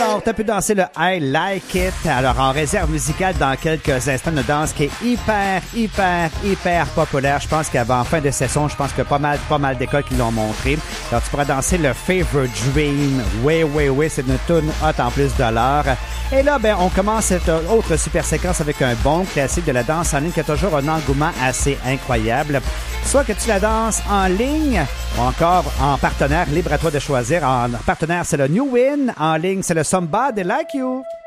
Alors, t'as pu danser le I Like It. Alors, en réserve musicale, dans quelques instants, une danse qui est hyper populaire. Je pense qu'avant fin de saison, je pense que pas mal d'écoles qui l'ont montré. Alors, tu pourras danser le Favorite Dream. Oui, c'est une tune hot en plus de l'heure. Et là, on commence cette autre super séquence avec un bon classique de la danse en ligne qui a toujours un engouement assez incroyable. Soit que tu la danses en ligne ou encore en partenaire, libre à toi de choisir. En partenaire, c'est le New Win. En ligne, c'est le Somebody Like You.